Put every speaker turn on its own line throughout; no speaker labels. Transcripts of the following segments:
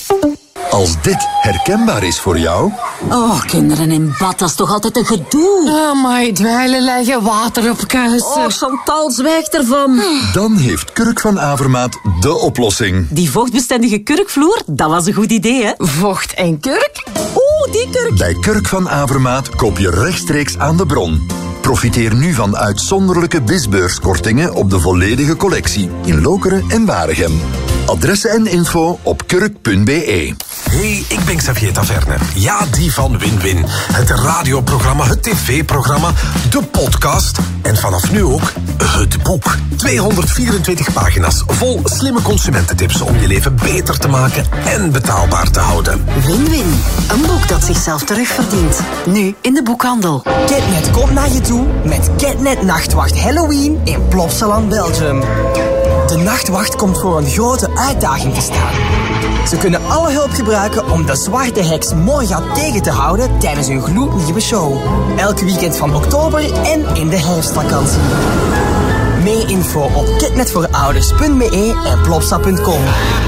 Als dit herkenbaar is voor jou...
Oh, kinderen in bad, dat is toch altijd een gedoe?
Amai, dweilen leggen, water op kuisen.
Oh, Chantal, zwijg ervan.
Dan heeft Kurk van Avermaat de oplossing.
Die vochtbestendige kurkvloer, dat was een goed idee, hè?
Vocht en kurk?
Oeh, die kurk.
Bij Kurk van Avermaat koop je rechtstreeks aan de bron. Profiteer nu van uitzonderlijke bisbeurskortingen op de volledige collectie in Lokeren en Waregem. Adressen en info op kurk.be.
Hey, ik ben Xavier Taverne. Ja, die van Win-Win. Het radioprogramma, het tv-programma, de podcast en vanaf nu ook het boek. 224 pagina's vol slimme consumententips om je leven beter te maken en betaalbaar te houden.
Win-Win. Een boek dat zichzelf terugverdient. Nu in de boekhandel.
Catnet komt naar je toe met Catnet Nachtwacht Halloween in Plopsaland, Belgium. De Nachtwacht komt voor een grote uitdaging te staan. Ze kunnen alle hulp gebruiken om de zwarte heks Morga tegen te houden tijdens hun gloednieuwe show. Elk weekend van oktober en in de herfstvakantie. Meer info op catnetvoorouders.be en plopsa.com.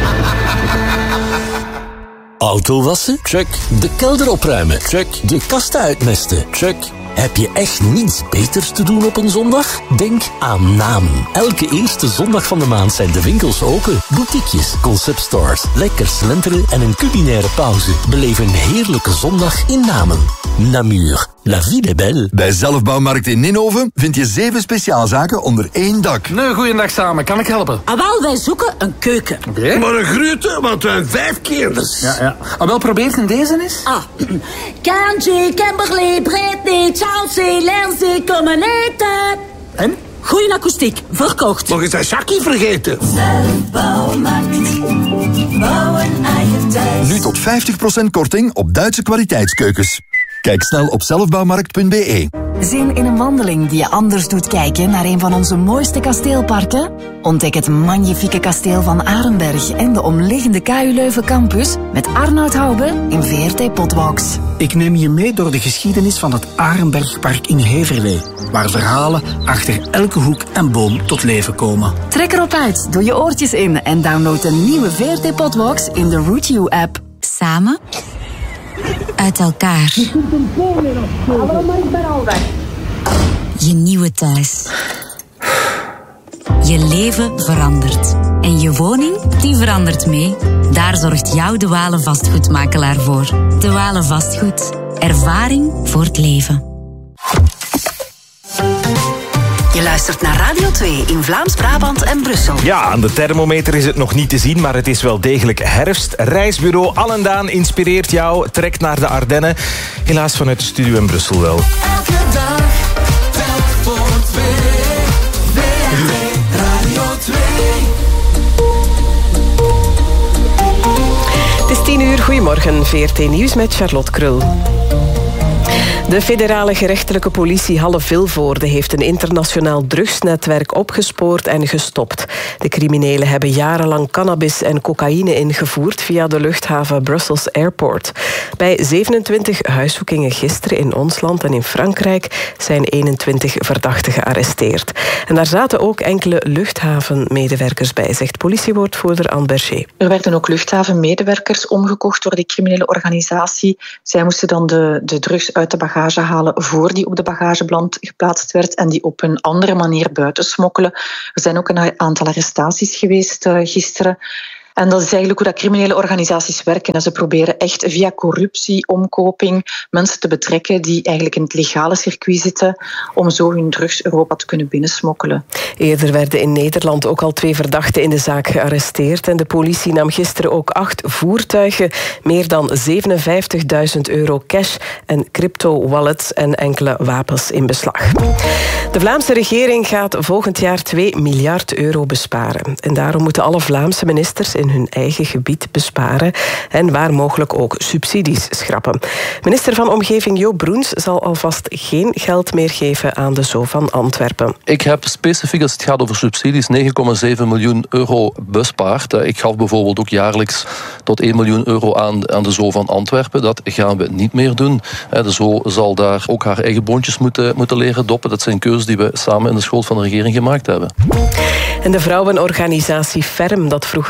Auto wassen? Check. De kelder opruimen? Check. De kasten uitmesten? Check. Heb je echt niets beters te doen op een zondag? Denk aan Namen. Elke eerste zondag van de maand zijn de winkels open. Boutiquejes, conceptstores, lekker slenteren en een culinaire pauze. Beleef een heerlijke zondag in Namen. Namur. La vie est belle.
Bij Zelfbouwmarkt in Ninhoven vind je 7 speciaalzaken onder één dak.
Nee, goeiedag samen. Kan ik helpen?
Ah, wel, wij zoeken een keuken.
Okay.
Maar een grote, want wij 5 kinders.
Ja. Ah, wel, probeert in deze eens?
Ah. Kantje, Kimberly, Britney, Chelsea, Lindsay, kom maar eten.
En?
Goeie akoestiek, verkocht.
Nog eens een Jackie vergeten.
Zelfbouwmarkt. Bouwen aan je thuis.
Nu tot 50% korting op Duitse kwaliteitskeukens. Kijk snel op zelfbouwmarkt.be.
Zin in een wandeling die je anders doet kijken naar een van onze mooiste kasteelparken? Ontdek het magnifieke kasteel van Arenberg en de omliggende KU Leuven campus met Arnoud Hoube in VRT Potwalks.
Ik neem je mee door de geschiedenis van het Arenbergpark in Heverlee, waar verhalen achter elke hoek en boom tot leven komen.
Trek erop uit, doe je oortjes in en download de nieuwe VRT Potwalks in de Root You app.
Samen uit elkaar. Je nieuwe thuis. Je leven verandert. En je woning, die verandert mee. Daar zorgt jouw De Walen vastgoedmakelaar voor. De Walen Vastgoed. Ervaring voor het leven.
Je luistert naar Radio 2 in Vlaams-Brabant en Brussel.
Ja, aan de thermometer is het nog niet te zien, maar het is wel degelijk herfst. Reisbureau Allendaan inspireert jou. Trek naar de Ardennen. Helaas vanuit de studio in Brussel wel.
Elke dag, telk voor 2. Radio 2.
Het is 10 uur. Goedemorgen, VRT Nieuws met Charlotte Krul. De federale gerechtelijke politie Halle-Vilvoorde heeft een internationaal drugsnetwerk opgespoord en gestopt. De criminelen hebben jarenlang cannabis en cocaïne ingevoerd via de luchthaven Brussels Airport. Bij 27 huiszoekingen gisteren in ons land en in Frankrijk zijn 21 verdachten gearresteerd. En daar zaten ook enkele luchthavenmedewerkers bij, zegt politiewoordvoerder Anne Berger.
Er werden ook luchthavenmedewerkers omgekocht door die criminele organisatie. Zij moesten dan de drugs uit de bagage halen voor die op de bagageband geplaatst werd en die op een andere manier buiten smokkelen. Er zijn ook een aantal arrestaties geweest gisteren. En dat is eigenlijk hoe dat criminele organisaties werken. En ze proberen echt via corruptie, omkoping, mensen te betrekken die eigenlijk in het legale circuit zitten om zo hun drugs Europa te kunnen binnensmokkelen.
Eerder werden in Nederland ook al 2 verdachten in de zaak gearresteerd. En de politie nam gisteren ook 8 voertuigen, meer dan €57.000 cash en crypto-wallets en enkele wapens in beslag. De Vlaamse regering gaat volgend jaar €2 miljard besparen. En daarom moeten alle Vlaamse ministers in hun eigen gebied besparen en waar mogelijk ook subsidies schrappen. Minister van Omgeving Joop Broens zal alvast geen geld meer geven aan de Zoo van Antwerpen.
Ik heb specifiek als het gaat over subsidies €9,7 miljoen bespaard. Ik gaf bijvoorbeeld ook jaarlijks tot €1 miljoen aan de Zoo van Antwerpen. Dat gaan we niet meer doen. De Zoo zal daar ook haar eigen boontjes moeten leren doppen. Dat zijn keuzes die we samen in de schoot van de regering gemaakt hebben.
En de vrouwenorganisatie Ferm, dat vroeger ook bekend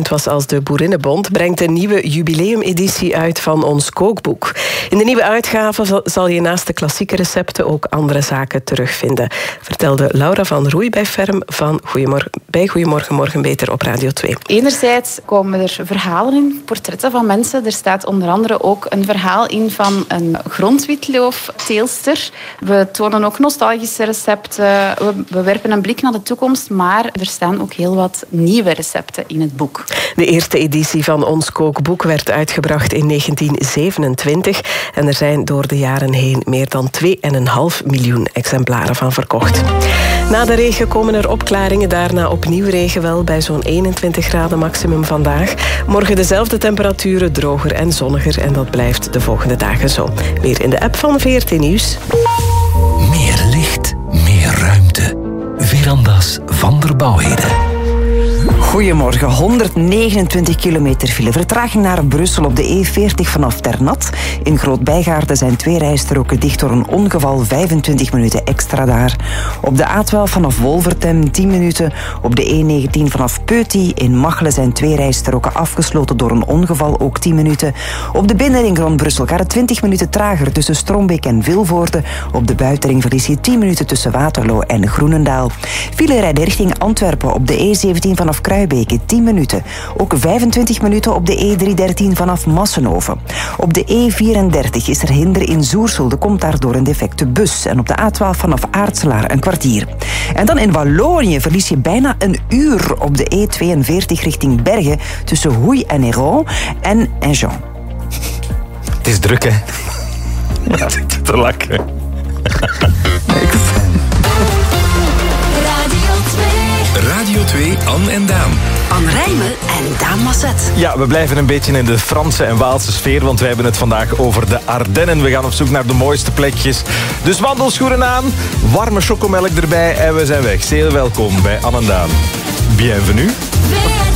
bekend was als de Boerinnenbond, brengt een nieuwe jubileumeditie uit van ons kookboek. In de nieuwe uitgave zal je naast de klassieke recepten ook andere zaken terugvinden, vertelde Laura van Roei bij Ferm van Goedemorgen Morgen Beter op Radio 2.
Enerzijds komen er verhalen in, portretten van mensen. Er staat onder andere ook een verhaal in van een grondwitloofteelster. We tonen ook nostalgische recepten. We werpen een blik naar de toekomst, maar er staan ook heel wat nieuwe recepten in het boek.
De eerste editie van ons kookboek werd uitgebracht in 1927 en er zijn door de jaren heen meer dan 2,5 miljoen exemplaren van verkocht. Na de regen komen er opklaringen, daarna opnieuw regen wel bij zo'n 21 graden maximum vandaag. Morgen dezelfde temperaturen, droger en zonniger en dat blijft de volgende dagen zo. Meer in de app van VRT Nieuws.
Meer licht, meer ruimte. Veranda's van der Bouwheden.
Goedemorgen, 129 kilometer file. Vertraging naar Brussel op de E40 vanaf Ternat. In Groot-Bijgaarden zijn 2 rijstroken dicht door een ongeval, 25 minuten extra daar. Op de A12 vanaf Wolvertem 10 minuten. Op de E19 vanaf Peuty in Machelen zijn 2 rijstroken afgesloten door een ongeval, ook 10 minuten. Op de binnenring rond Brussel gaat het 20 minuten trager tussen Strombeek en Vilvoorde. Op de buitenring verlies je 10 minuten tussen Waterloo en Groenendaal. File rijden richting Antwerpen op de E17 vanaf Kruibeke 10 minuten. Ook 25 minuten op de E313 vanaf Massenhoven. Op de E34 is er hinder in Zoersel. Dat komt daar door een defecte bus. En op de A12 vanaf Aartselaar een kwartier. En dan in Wallonië verlies je bijna een uur op de E42 richting Bergen tussen Houy en Héron en Jean.
Het is druk, hè? Ja, het is te lachen.
Radio 2, Anne en Daan.
Anne Rijmen en Daan Masset.
Ja, we blijven een beetje in de Franse en Waalse sfeer, want wij hebben het vandaag over de Ardennen. We gaan op zoek naar de mooiste plekjes. Dus wandelschoenen aan, warme chocomelk erbij en we zijn weg. Zeer welkom bij Anne en Daan. Bienvenue.